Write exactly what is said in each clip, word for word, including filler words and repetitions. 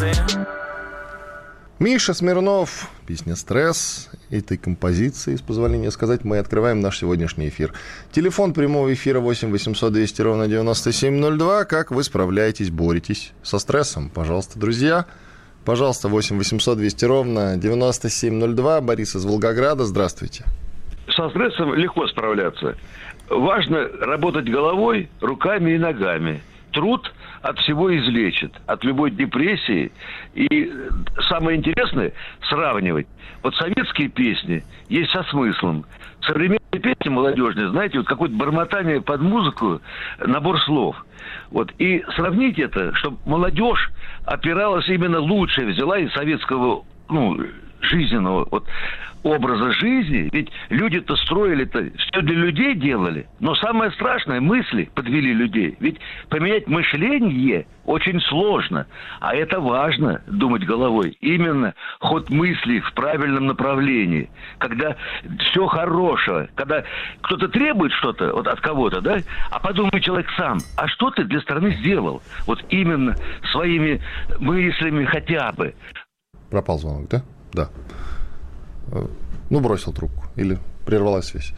Миша Смирнов, песня «Стресс». Этой композицией, с позволения сказать, мы открываем наш сегодняшний эфир. Телефон прямого эфира восемь восемьсот двести ровно девяносто семь ноль два. Как вы справляетесь, боретесь со стрессом? Пожалуйста, друзья. Пожалуйста, восемь восемьсот двести ровно девяносто семь ноль два. Борис из Волгограда, здравствуйте. Со стрессом легко справляться. Важно работать головой, руками и ногами. Труд от всего излечит, от любой депрессии. И самое интересное – сравнивать. Вот советские песни есть со смыслом. Современные песни молодежные, знаете, вот какое-то бормотание под музыку, набор слов. Вот. И сравнить это, чтобы молодежь опиралась именно лучшее, взяла из советского, ну, жизненного вот, образа жизни. Ведь люди-то строили-то, все для людей делали. Но самое страшное, мысли подвели людей. Ведь поменять мышление очень сложно. А это важно, думать головой. Именно ход мысли в правильном направлении. Когда все хорошее. Когда кто-то требует что-то вот, от кого-то, да? А подумай человек сам, а что ты для страны сделал? Вот именно своими мыслями хотя бы. Пропал звонок, да? Да. Ну, бросил трубку. Или прервалась связь.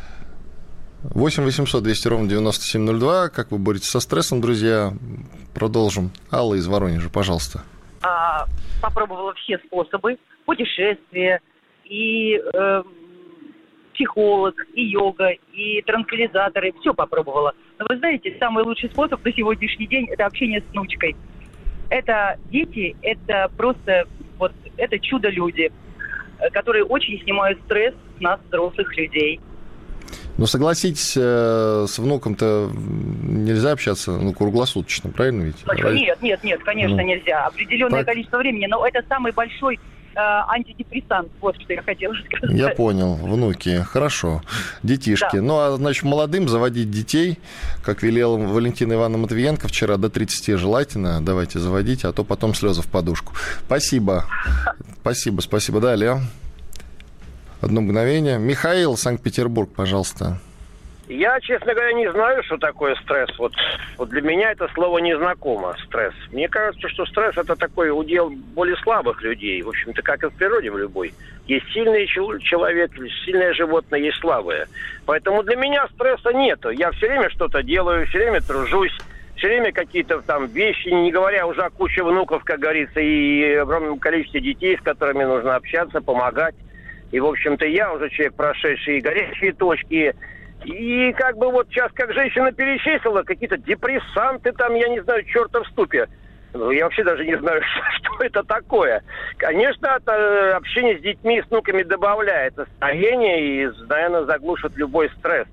восемь восемьсот двести ровно девяносто семь ноль два. Как вы боретесь со стрессом, друзья? Продолжим. Алла из Воронежа, пожалуйста. А, попробовала все способы. Путешествия, и э, психолог, и йога, и транквилизаторы. Все попробовала. Но вы знаете, самый лучший способ на сегодняшний день – это общение с внучкой. Это дети, это просто вот это чудо-люди, которые очень снимают стресс с нас, взрослых людей. Ну, согласитесь, с внуком-то нельзя общаться, ну, круглосуточно, правильно ведь? Значит, нет, нет, нет, конечно, ну, нельзя. Определенное так... количество времени, но это самый большой э, антидепрессант, вот что я хотела сказать. Я понял, внуки, хорошо, детишки. Да. Ну, а, значит, молодым заводить детей, как велела Валентина Ивановна Матвиенко вчера, до тридцати желательно, давайте заводить, а то потом слезы в подушку. Спасибо, спасибо, спасибо. Далее. Одно мгновение. Михаил, Санкт-Петербург, пожалуйста. Я, честно говоря, не знаю, что такое стресс. Вот, вот для меня это слово незнакомо, стресс. Мне кажется, что стресс – это такой удел более слабых людей. В общем-то, как и в природе в любой. Есть сильный человек, сильное животное, есть слабое. Поэтому для меня стресса нету. Я все время что-то делаю, все время тружусь, все время какие-то там вещи, не говоря уже о куче внуков, как говорится, и огромном количестве детей, с которыми нужно общаться, помогать. И, в общем-то, я уже человек, прошедший горячие точки. И как бы вот сейчас, как женщина перечислила, какие-то депрессанты там, я не знаю, черта в ступе. Ну, я вообще даже не знаю, что это такое. Конечно, это общение с детьми и с внуками добавляет настроение и, наверное, заглушит любой стресс.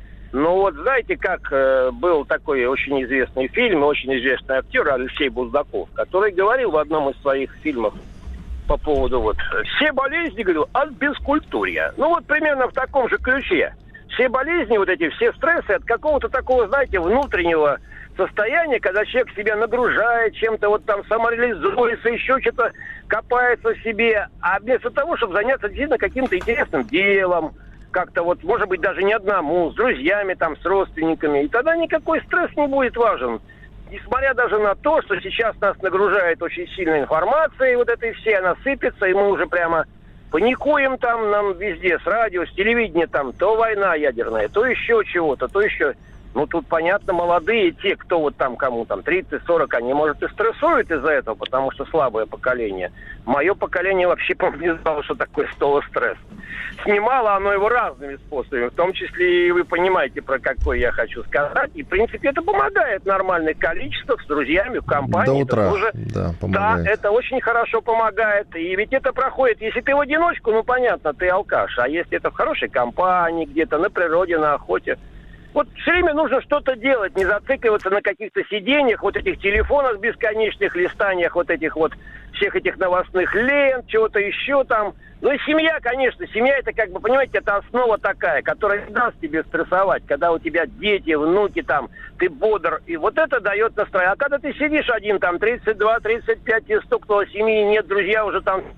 Но вот знаете, как э, был такой очень известный фильм, очень известный актер Алексей Буздаков, который говорил в одном из своих фильмов по поводу вот все болезни, говорил, от бескультурья. Ну вот примерно в таком же ключе. Все болезни, вот эти все стрессы от какого-то такого, знаете, внутреннего состояния, когда человек себя нагружает чем-то, вот там самореализуется, еще что-то копается в себе. А вместо того, чтобы заняться действительно каким-то интересным делом, как-то вот, может быть, даже не одному, с друзьями, там, с родственниками, и тогда никакой стресс не будет важен. Несмотря даже на то, что сейчас нас нагружает очень сильной информацией, вот этой всей, она сыпется, и мы уже прямо паникуем там, нам везде, с радио, с телевидения, там, то война ядерная, то еще чего-то, то еще... Ну, тут, понятно, молодые, те, кто вот там, кому там тридцать-сорок, они, может, и стрессуют из-за этого, потому что слабое поколение. Мое поколение вообще, по-моему, не знало, что такое столостресс. Снимало оно его разными способами, в том числе и вы понимаете, про какой я хочу сказать. И, в принципе, это помогает в нормальных количествах, с друзьями, в компании. До утра, тоже, да, помогает. Да, это очень хорошо помогает. И ведь это проходит, если ты в одиночку, ну, понятно, ты алкаш. А если это в хорошей компании, где-то на природе, на охоте, вот все время нужно что-то делать, не зацикливаться на каких-то сиденьях, вот этих телефонах бесконечных, листаниях вот этих вот, всех этих новостных лент, чего-то еще там. Ну и семья, конечно, семья это как бы, понимаете, это основа такая, которая не даст тебе стрессовать, когда у тебя дети, внуки там, ты бодр, и вот это дает настроение. А когда ты сидишь один там, тридцать два, тридцать пять, тебе стукнуло семьи, нет, друзья уже там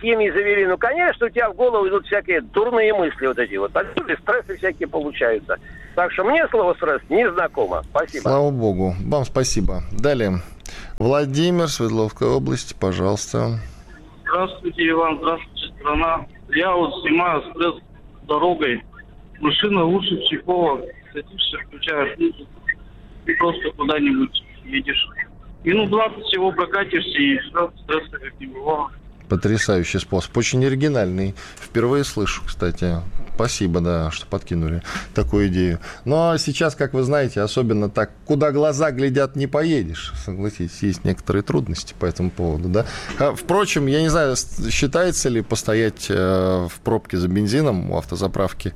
семьи завели. Ну, конечно, у тебя в голову идут всякие дурные мысли вот эти вот. Отсюда стрессы всякие получаются. Так что мне слово стресс не знакомо. Спасибо. Слава богу. Вам спасибо. Далее. Владимир, Свердловская область, пожалуйста. Здравствуйте, Иван. Здравствуйте, страна. Я вот снимаю стресс дорогой. Машина лучше психолог. Садишься, включаешь музыку и просто куда-нибудь едешь. Минут двадцать всего прокатишься, и все, стресса как не бывало. Потрясающий способ. Очень оригинальный. Впервые слышу, кстати. Спасибо, да, что подкинули такую идею. Ну, а сейчас, как вы знаете, особенно так, куда глаза глядят, не поедешь. Согласитесь, есть некоторые трудности по этому поводу, да. А, впрочем, я не знаю, считается ли постоять э, в пробке за бензином у автозаправки,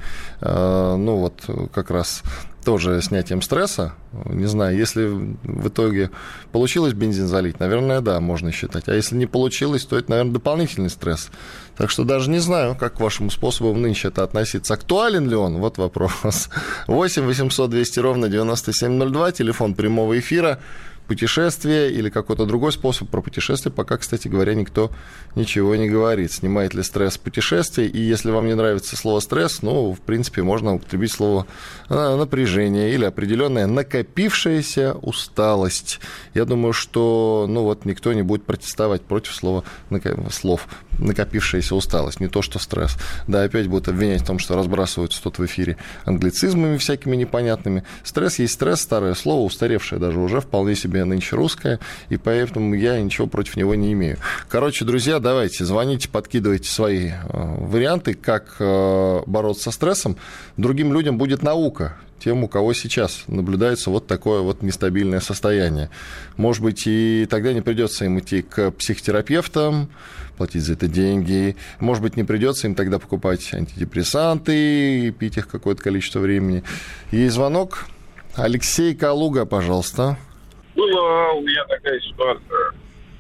э, ну, вот как раз тоже снятием стресса. Не знаю, если в итоге получилось бензин залить, наверное, да, можно считать. А если не получилось, то это, наверное, дополнительный стресс. Так что даже не знаю, как к вашему способу нынче это относиться. Актуален ли он? Вот вопрос. восемь восемьсот двести ровно девяносто семь ноль два, телефон прямого эфира. Путешествие или какой-то другой способ. Про путешествие пока, кстати говоря, никто ничего не говорит. Снимает ли стресс путешествий? И если вам не нравится слово «стресс», ну, в принципе, можно употребить слово «напряжение» или определенная накопившаяся усталость. Я думаю, что, ну, вот никто не будет протестовать против слова, слов «накопившаяся усталость», не то что стресс. Да, опять будут обвинять в том, что разбрасываются тут в эфире англицизмами всякими непонятными. Стресс есть стресс, старое слово, устаревшее даже уже, вполне себе нынче русское, и поэтому я ничего против него не имею. Короче, друзья, давайте, звоните, подкидывайте свои э, варианты, как э, бороться со стрессом. Другим людям будет наука, тем, у кого сейчас наблюдается вот такое вот нестабильное состояние. Может быть, и тогда не придется им идти к психотерапевтам, платить за это деньги. Может быть, не придется им тогда покупать антидепрессанты и пить их какое-то количество времени. Есть звонок. Алексей, Калуга, пожалуйста. Была у меня такая ситуация,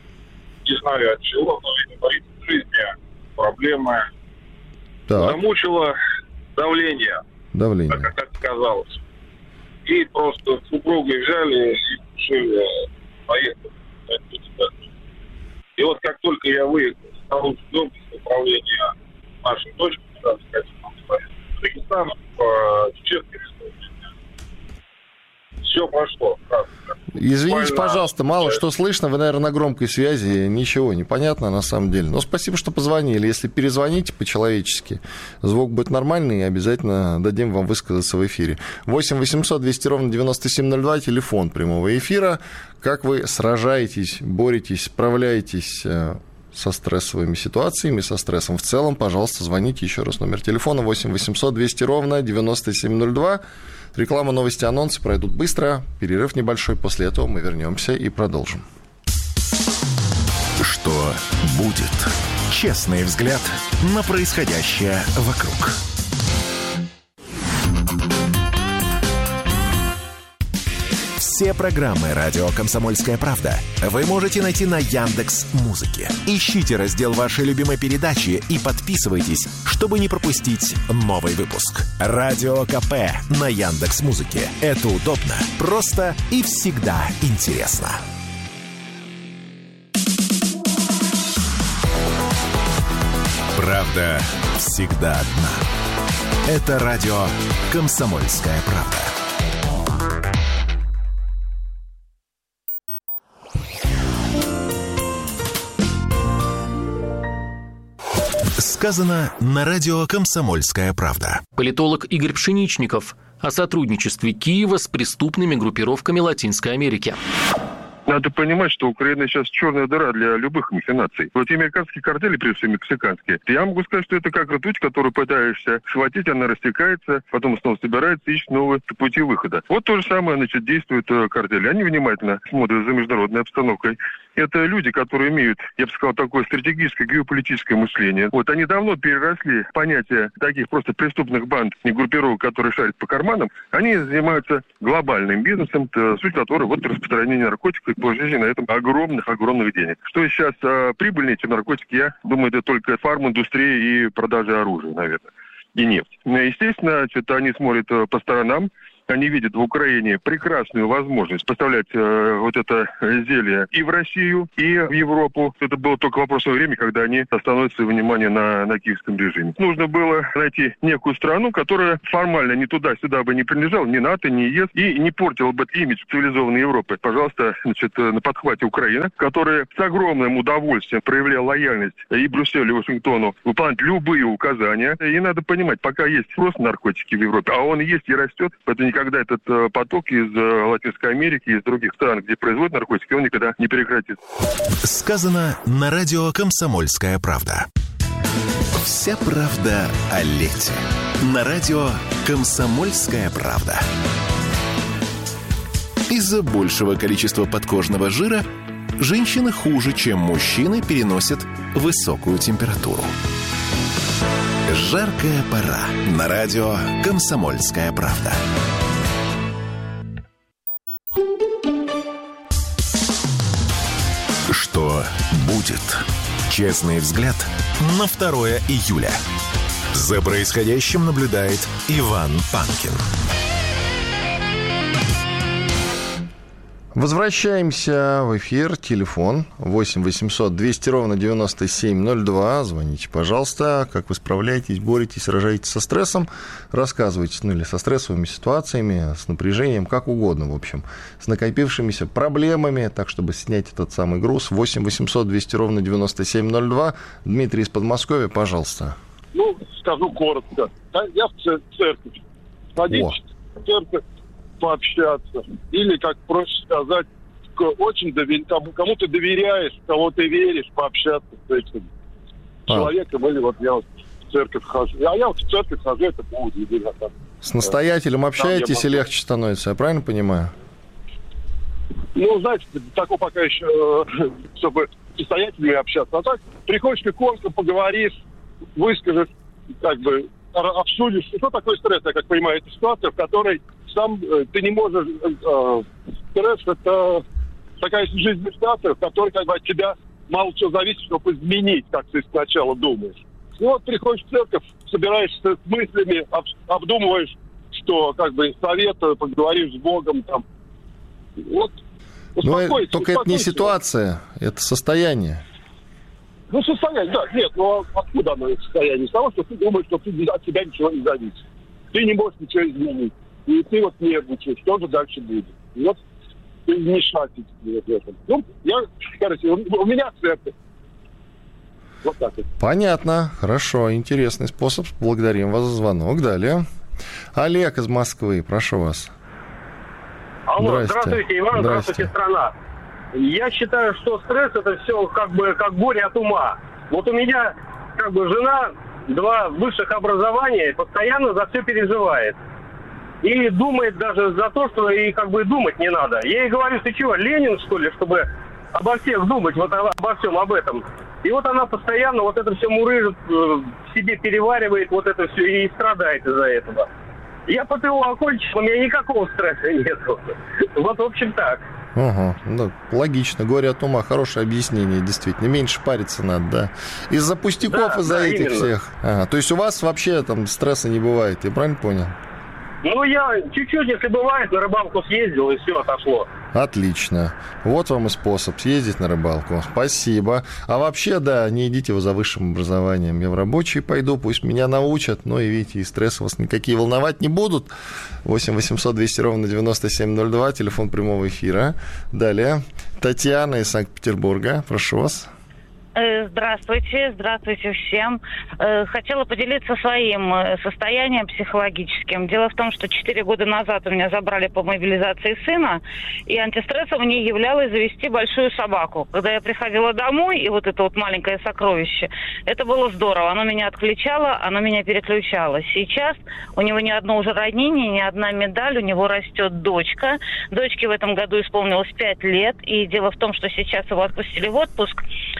не знаю от чего, но, видимо, в жизни проблема. Так. Замучила давление, Давление. так как казалось. И просто с супругой взяли и решили поехать. И вот как только я выехал с Калужской области в направление нашей дочки, в Дагестан, в Чеченской республике, все прошло. Извините, Буквально... пожалуйста, мало что слышно. Вы, наверное, на громкой связи. Ничего не понятно на самом деле. Но спасибо, что позвонили. Если перезвоните по-человечески, звук будет нормальный, и обязательно дадим вам высказаться в эфире. восемь восемьсот двести ровно девяносто семь ноль два, телефон прямого эфира. Как вы сражаетесь, боретесь, справляетесь со стрессовыми ситуациями, со стрессом в целом, пожалуйста, звоните. Еще раз номер телефона восемь восемьсот двести ровно девяносто семь ноль два. Реклама, новости, анонсы пройдут быстро. Перерыв небольшой. После этого мы вернемся и продолжим. Что будет? Честный взгляд на происходящее вокруг. Все программы «Радио Комсомольская правда» вы можете найти на Яндекс.Музыке. Ищите раздел вашей любимой передачи и подписывайтесь, чтобы не пропустить новый выпуск. «Радио КП» на Яндекс.Музыке. Это удобно, просто и всегда интересно. Правда всегда одна. Это радио «Комсомольская правда». Сказано на радио «Комсомольская правда». Политолог Игорь Пшеничников о сотрудничестве Киева с преступными группировками Латинской Америки. Надо понимать, что Украина сейчас черная дыра для любых махинаций. Вот американские картели, прежде всего мексиканские, я могу сказать, что это как ртуть, которую пытаешься схватить, она растекается, потом снова собирается, ищет новые пути выхода. Вот то же самое, значит, действуют картели. Они внимательно смотрят за международной обстановкой. Это люди, которые имеют, я бы сказал, такое стратегическое геополитическое мышление. Вот они давно переросли понятие таких просто преступных банд и группировок, которые шарят по карманам. Они занимаются глобальным бизнесом, суть которого вот распространение наркотиков и положение на этом огромных-огромных денег. Что сейчас а, прибыльнее, чем наркотики, я думаю, это только фарм-индустрия и продажа оружия, наверное, и нефть. Естественно, что-то они смотрят по сторонам, они видят в Украине прекрасную возможность поставлять э, вот это зелье и в Россию, и в Европу. Это было только вопросом времени, когда они остановят свое внимание на, на киевском режиме. Нужно было найти некую страну, которая формально ни туда-сюда бы не принадлежала, ни НАТО, ни ЕС, и не портила бы имидж цивилизованной Европы. Пожалуйста, значит, на подхвате Украина, которая с огромным удовольствием проявляла лояльность и Брюсселю, и Вашингтону, выполнять любые указания. И надо понимать, пока есть спрос на наркотики в Европе, а он есть и растет, это никогда этот э, поток из э, Латинской Америки, из других стран, где производят наркотики, он никогда не прекратится. Сказано на радио «Комсомольская правда». Вся правда о лете. На радио «Комсомольская правда». Из-за большего количества подкожного жира женщины хуже, чем мужчины, переносят высокую температуру. Жаркая пора. На радио «Комсомольская правда». Что будет? Честный взгляд на второе июля. За происходящим наблюдает Иван Панкин. Возвращаемся в эфир. Телефон восемь восемьсот двести ровно девяносто семь ноль два. Звоните, пожалуйста. Как вы справляетесь, боретесь, сражаетесь со стрессом. Рассказывайте, ну или со стрессовыми ситуациями, с напряжением, как угодно, в общем. С накопившимися проблемами, так, чтобы снять этот самый груз. восемь восемьсот двести ровно девяносто семь ноль два. Дмитрий из Подмосковья, пожалуйста. Ну, скажу коротко. Я в церковь. Садитесь в церковь, пообщаться. Или, как проще сказать, очень довер... кому ты доверяешь, кого ты веришь, пообщаться с этим а. человеком. Или вот я вот в церковь хожу. А я вот в церковь хожу, это будет неделя. С настоятелем общаетесь и легче становится, я правильно понимаю? Ну, знаете, такого пока еще, чтобы с настоятелями общаться. А так, приходишь к иконкам, поговоришь, выскажешь, как бы, обсудишь. Что такое стресс, я как понимаю, это ситуация, в которой сам э, ты не можешь... Э, стресс – это такая жизненная ситуация, в которой как бы, от тебя мало чего зависит, чтобы изменить, как ты сначала думаешь. И вот приходишь в церковь, собираешься с мыслями, об, обдумываешь, что как бы советую, поговоришь с Богом. Там. Вот, Но только это не ситуация, это состояние. Ну, состояние, да, нет, ну откуда оно состояние? Из того, что ты думаешь, что ты, от тебя ничего не зависит. Ты не можешь ничего изменить. И ты вот нервничаешь, что же дальше будет. И вот ты вмешательство в этом. Ну, я, короче, у меня церковь. Вот так вот. Понятно, хорошо, интересный способ. Благодарим вас за звонок. Далее. Олег из Москвы, прошу вас. Алло, здравствуйте, здравствуйте Иван, здравствуйте, страна. Я считаю, что стресс это все как бы как горе от ума. Вот у меня как бы жена, два высших образования, постоянно за все переживает. И думает даже за то, что и как бы думать не надо. Я ей говорю, ты чего, Ленин, что ли, чтобы обо всех думать, вот обо всем об этом. И вот она постоянно вот это все мурыжит, в себе переваривает вот это все и страдает из-за этого. Я ПТУ окончил, у меня никакого стресса нету. Вот, в общем, так. Ага, ну, логично. Горе от ума. Хорошее объяснение, действительно. Меньше париться надо, да. Из-за пустяков, да, из-за да, этих именно. Всех. Ага, то есть у вас вообще там стресса не бывает, я правильно понял? Ну, я чуть-чуть, если бывает, на рыбалку съездил, и все, отошло. Отлично. Вот вам и способ съездить на рыбалку. Спасибо. А вообще, да, не идите вы за высшим образованием. Я в рабочий пойду, пусть меня научат. Но и видите, и стресс вас никакие волновать не будут. восемь восемьсот двести ровно девяносто семь ноль два, телефон прямого эфира. Далее. Татьяна из Санкт-Петербурга. Прошу вас. Здравствуйте, здравствуйте всем. Хотела поделиться своим состоянием психологическим. Дело в том, что четыре года назад у меня забрали по мобилизации сына, и антистрессом мне являлось завести большую собаку. Когда я приходила домой, и вот это вот маленькое сокровище, это было здорово. Оно меня отключало, оно меня переключало. Сейчас у него ни одно уже ранение, ни одна медаль, у него растет дочка. Дочке в этом году исполнилось пять лет, и дело в том, что сейчас его отпустили в отпуск, и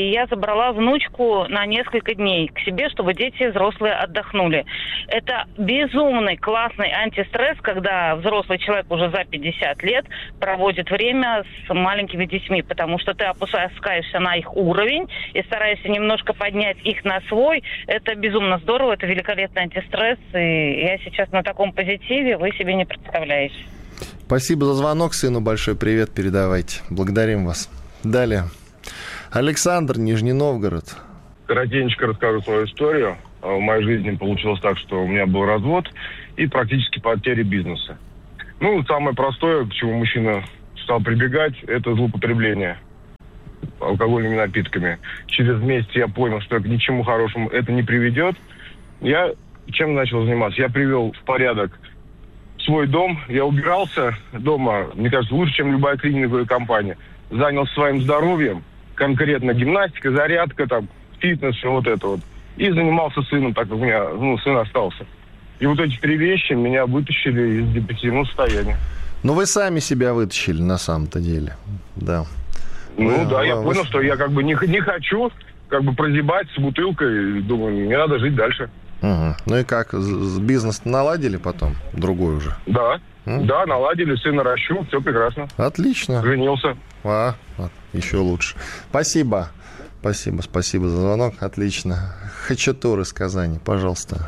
и я забрала внучку на несколько дней к себе, чтобы дети взрослые отдохнули. Это безумный, классный антистресс, когда взрослый человек уже за пятьдесят лет проводит время с маленькими детьми, потому что ты опускаешься на их уровень и стараешься немножко поднять их на свой. Это безумно здорово, это великолепный антистресс, и я сейчас на таком позитиве, вы себе не представляете. Спасибо за звонок, сыну большой привет передавайте. Благодарим вас. Далее. Александр, Нижний Новгород. Коротенько расскажу свою историю. В моей жизни получилось так, что у меня был развод и практически потеря бизнеса. Ну, самое простое, к чему мужчина стал прибегать, это злоупотребление алкогольными напитками. Через месяц я понял, что к ничему хорошему это не приведет. Я чем начал заниматься? Я привел в порядок свой дом, я убирался дома, мне кажется, лучше, чем любая клининговая компания. Занялся своим здоровьем, конкретно гимнастика, зарядка, там, фитнес, все вот это вот. И занимался сыном, так как у меня, ну, сын остался. И вот эти три вещи меня вытащили из депрессивного состояния. Ну, вы сами себя вытащили на самом-то деле, да. Ну, вы, да, вы, я вы... понял, что я как бы не, не хочу как бы прозябать с бутылкой, думаю, мне надо жить дальше. Угу. Ну и как, бизнес наладили потом, другой уже? Да, М? да, наладили, сына ращу, все прекрасно. Отлично. Женился. А, вот, еще лучше. Спасибо, спасибо, спасибо за звонок, отлично. Хачатур из Казани, пожалуйста.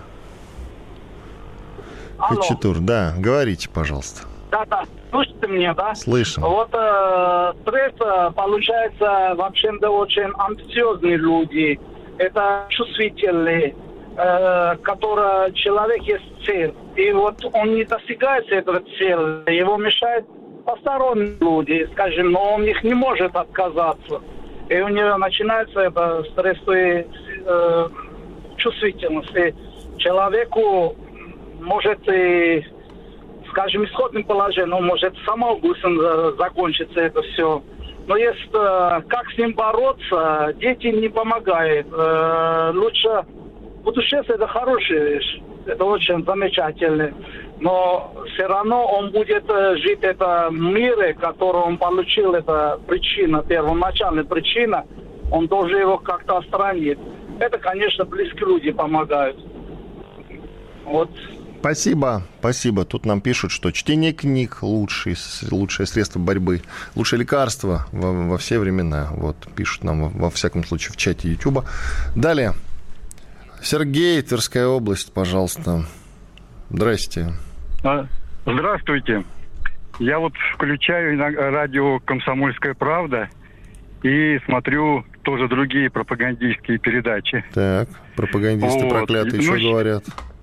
Алло. Хачатур, да, говорите, пожалуйста. Да-да, слышите меня, да? Слышим. Вот э, стресс, получается, вообще-то очень амбициозные люди. Это чувствительные, э, которые человек есть цель. И вот он не достигает этого цели, его мешают посторонние люди, скажем, но он их не может отказаться. И у него начинается это стрессовая э, чувствительность. И человеку может и, скажем, исходным положением, ну, может самоубийством закончиться это все. Но есть, э, как с ним бороться, дети не помогают. Э, лучше путешествие это хорошая вещь, это очень замечательно. Но все равно он будет жить в этом мире, который он получил, это причина, первоначальная причина, он должен его как-то отстранить. Это, конечно, близкие люди помогают. Вот. Спасибо, спасибо. Тут нам пишут, что чтение книг лучшее, лучшее средство борьбы, лучшее лекарство во, во все времена. Вот, пишут нам, во всяком случае, в чате Ютуба. Далее. Сергей, Тверская область, пожалуйста. Здрасте. Здравствуйте. Я вот включаю радио «Комсомольская правда» и смотрю тоже другие пропагандистские передачи. Так, пропагандисты вот. Проклятые, ну, что говорят?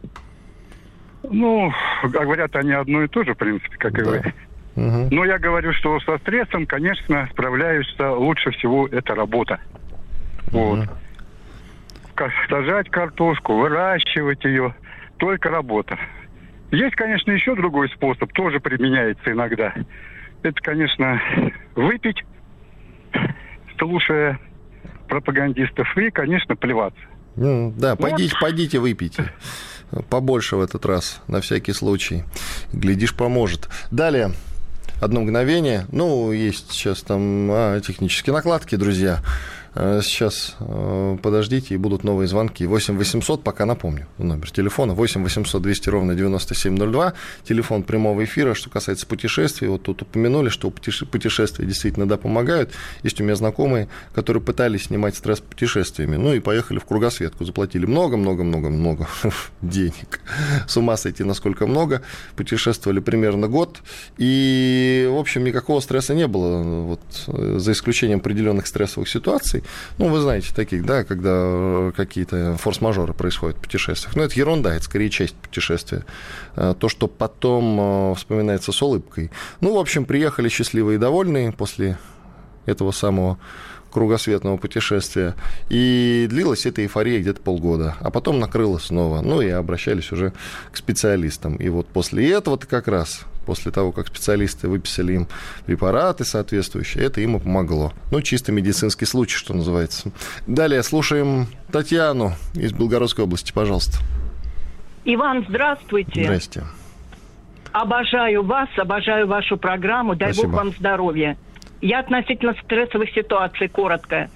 Ну, говорят они одно и то же, в принципе, как да. и вы. Угу. Но я говорю, что со стрессом, конечно, справляются лучше всего это работа. Угу. Вот. Сажать картошку, выращивать ее, только работа. Есть, конечно, еще другой способ, тоже применяется иногда. Это, конечно, выпить, слушая пропагандистов, и, конечно, плеваться. Mm, да, вот. пойдите, пойдите, выпейте. Побольше в этот раз, на всякий случай. Глядишь, поможет. Далее. Одно мгновение. Ну, есть сейчас там а, технические накладки, друзья. Сейчас э, подождите, и будут новые звонки. восемь восемьсот, пока напомню, номер телефона. восемь восемьсот двести ровно девяносто семь ноль два. Телефон прямого эфира. Что касается путешествий, вот тут упомянули, что путешествия действительно, да, помогают. Есть у меня знакомые, которые пытались снимать стресс путешествиями. Ну, и поехали в кругосветку. Заплатили много-много-много-много денег. С ума сойти, насколько много. Путешествовали примерно год. И, в общем, никакого стресса не было. Вот, за исключением определенных стрессовых ситуаций. Ну, вы знаете таких, да, когда какие-то форс-мажоры происходят в путешествиях. Но это ерунда, это скорее часть путешествия. То, что потом вспоминается с улыбкой. Ну, в общем, приехали счастливые и довольные после этого самого кругосветного путешествия. И длилась эта эйфория где-то полгода. А потом накрыло снова. Ну, и обращались уже к специалистам. И вот после этого-то как раз, после того, как специалисты выписали им препараты соответствующие, это им и помогло. Ну, чисто медицинский случай, что называется. Далее слушаем Татьяну из Белгородской области, пожалуйста. Иван, здравствуйте. Здрасте. Обожаю вас, обожаю вашу программу. Дай Спасибо. Бог вам здоровья. Я относительно стрессовых ситуаций, коротко.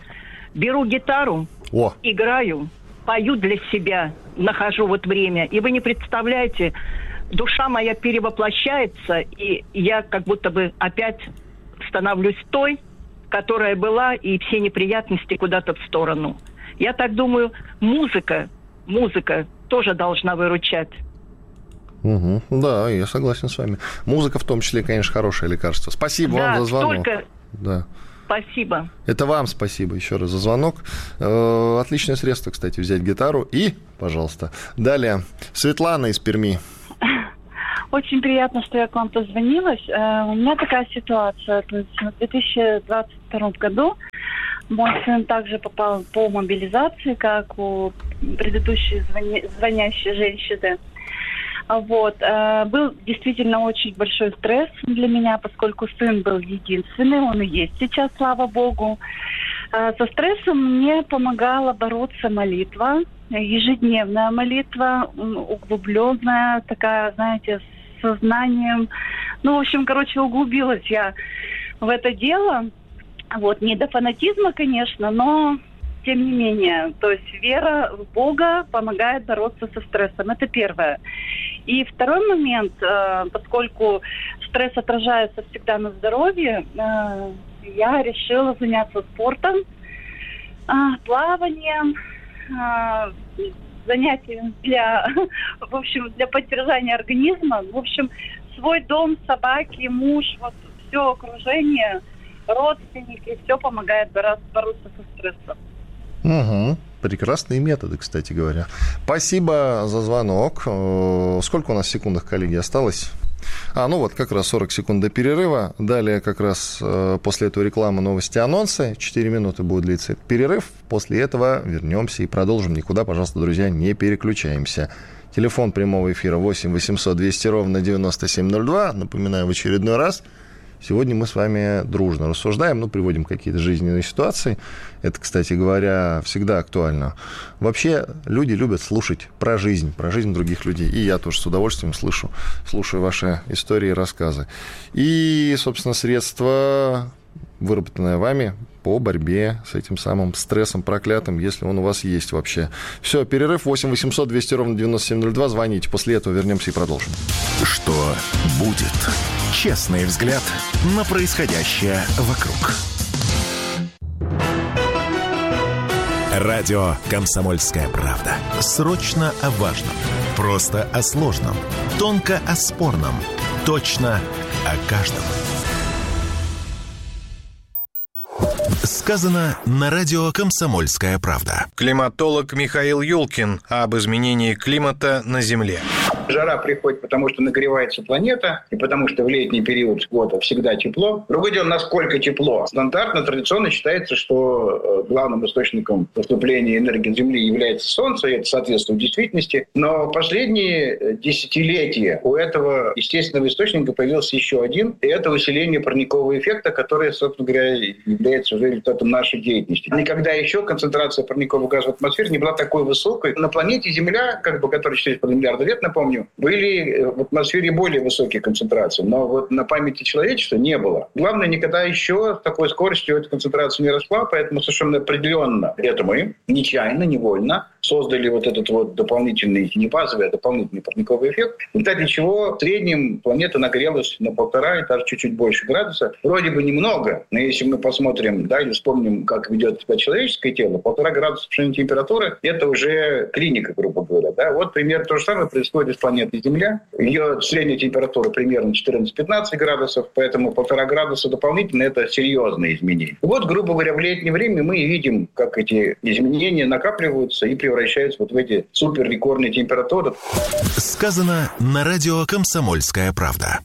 беру гитару, О. играю, пою для себя, нахожу вот время. И вы не представляете, душа моя перевоплощается, и я как будто бы опять становлюсь той, которая была, и все неприятности куда-то в сторону. Я так думаю, музыка, музыка тоже должна выручать. Угу. Да, я согласен с вами. Музыка в том числе, конечно, хорошее лекарство. Спасибо да, вам за звонок. Только... Да. Спасибо. Это вам спасибо еще раз за звонок. Э, отличное средство, кстати, взять гитару и, пожалуйста. Далее, Светлана из Перми. Очень приятно, что я к вам позвонилась. Э, у меня такая ситуация. То есть в две тысячи двадцать втором году мой сын также попал по мобилизации, как у предыдущей звоня... звонящей женщины. Вот. Э, был действительно очень большой стресс для меня, поскольку сын был единственный, он и есть сейчас, слава богу. Э, со стрессом мне помогала бороться молитва, ежедневная молитва, углубленная, такая, знаете, с сознанием. Ну, в общем, короче, углубилась я в это дело. Вот, не до фанатизма, конечно, но тем не менее. То есть вера в Бога помогает бороться со стрессом. Это первое. И второй момент, э, поскольку стресс отражается всегда на здоровье, э, я решила заняться спортом, э, плаванием, э, занятием для, в общем, для поддержания организма. В общем, свой дом, собаки, муж, вот все окружение, родственники, все помогает бороться, бороться со стрессом. Угу. Прекрасные методы, кстати говоря. Спасибо за звонок. Сколько у нас в секундах, коллеги, осталось? А, ну вот как раз сорок секунд до перерыва. Далее как раз после этого рекламы, новости, анонсы. четыре минуты будет длиться этот перерыв. После этого вернемся и продолжим. Никуда, пожалуйста, друзья, не переключаемся. Телефон прямого эфира восемь восемьсот двести ровно девяносто семь ноль два. Напоминаю в очередной раз. Сегодня мы с вами дружно рассуждаем, ну, приводим какие-то жизненные ситуации. Это, кстати говоря, всегда актуально. Вообще, люди любят слушать про жизнь, про жизнь других людей. И я тоже с удовольствием слышу, слушаю ваши истории и рассказы. И, собственно, средства, выработанные вами по борьбе с этим самым стрессом проклятым, если он у вас есть вообще. Все, перерыв. Восемь восемьсот двести ровно девяносто семь ноль два. Звоните. После этого вернемся и продолжим. Что будет? Честный взгляд на происходящее вокруг. Радио «Комсомольская правда». Срочно о важном. Просто о сложном. Тонко о спорном. Точно о каждом. Сказано на радио «Комсомольская правда». Климатолог Михаил Юлкин об изменении климата на Земле. Жара приходит, потому что нагревается планета, и потому что в летний период года всегда тепло. Другое дело, насколько тепло. Стандартно, традиционно считается, что главным источником поступления энергии Земли является Солнце, и это соответствует действительности. Но последние десятилетия у этого естественного источника появился еще один, и это усиление парникового эффекта, который, собственно говоря, является уже результатом нашей деятельности. Никогда еще концентрация парникового газа в атмосфере не была такой высокой. На планете Земля, как бы, которая четыреста миллиардов лет, напомню, были в атмосфере более высокие концентрации, но вот на памяти человечества не было. Главное, никогда еще с такой скоростью эта концентрация не росла, поэтому совершенно определенно это мы, нечаянно, невольно, создали вот этот вот дополнительный, не базовый, а дополнительный парниковый эффект, в результате чего в среднем планета нагрелась на полтора и даже чуть-чуть больше градуса. Вроде бы немного, но если мы посмотрим, да, или вспомним, как ведет себя человеческое тело, полтора градуса повышения температуры, это уже клиника, грубо говоря. Да? Вот примерно то же самое происходит с планетой Земля. Ее средняя температура примерно четырнадцать-пятнадцать градусов, поэтому полтора градуса дополнительно – это серьезные изменения. Вот, грубо говоря, в летнее время мы видим, как эти изменения накапливаются и превращаются вот в эти суперрекордные температуры. Сказано на радио «Комсомольская правда».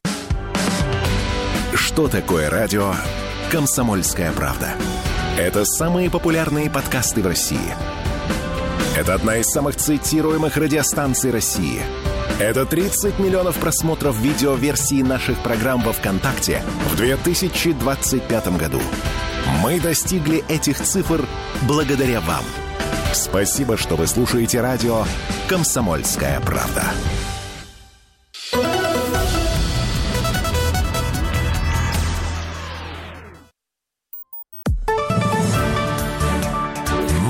Что такое радио «Комсомольская правда»? Это самые популярные подкасты в России. Это одна из самых цитируемых радиостанций России. Это тридцать миллионов просмотров видеоверсии наших программ во ВКонтакте в две тысячи двадцать пятом году. Мы достигли этих цифр благодаря вам. Спасибо, что вы слушаете радио «Комсомольская правда».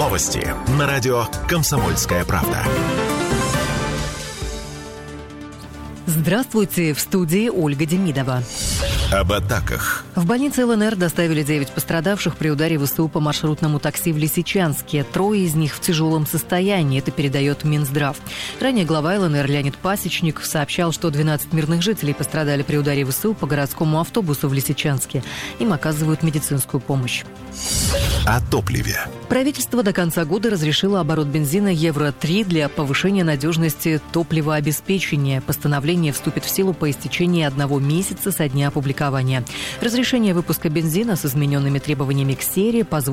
Новости на радио «Комсомольская правда». Здравствуйте, в студии Ольга Демидова. Об атаках. В больнице ЛНР доставили девять пострадавших при ударе ВСУ по маршрутному такси в Лисичанске. Трое из них в тяжелом состоянии, это передает Минздрав. Ранее глава ЛНР Леонид Пасечник сообщал, что двенадцать мирных жителей пострадали при ударе ВСУ по городскому автобусу в Лисичанске. Им оказывают медицинскую помощь. О топливе. Правительство до конца года разрешило оборот бензина евро три для повышения надежности топливообеспечения. Постановление вступит в силу по истечении одного месяца со дня опубликования. Разрешение выпуска бензина с измененными требованиями к серии позволит